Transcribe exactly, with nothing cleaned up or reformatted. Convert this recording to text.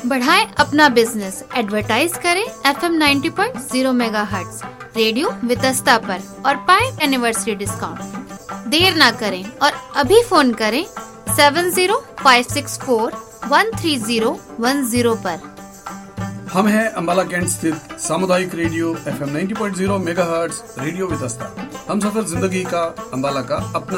बढ़ाएं अपना business, advertise करें F M ninety point zero megahertz radio Vitasta पर और पाएं एनिवर्सरी डिस्काउंट। देर ना करें और अभी फोन करें seven zero five six four one three zero one zero पर। हम हैं अम्बाला कैंट स्थित सामुदायिक radio F M ninety point zero megahertz radio Vitasta. हम सफर जिंदगी का, अम्बाला का अपना